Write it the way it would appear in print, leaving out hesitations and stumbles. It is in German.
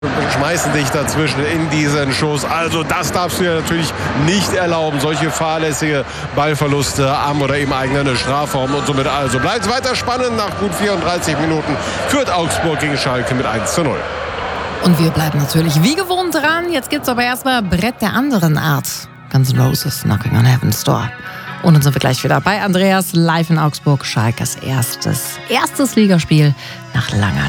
schmeißen sich dazwischen in diesen Schuss. Also das darfst du dir natürlich nicht erlauben. Solche fahrlässige Ballverluste am oder im eigenen Strafraum. Und somit also bleibt es weiter spannend. Nach gut 34 Minuten führt Augsburg gegen Schalke mit 1:0. Und wir bleiben natürlich wie gewohnt dran. Jetzt gibt's aber erstmal Brett der anderen Art. Guns N' Roses, Knocking on Heaven's Door. Und dann sind wir gleich wieder bei Andreas live in Augsburg. Schalkes erstes Ligaspiel nach langer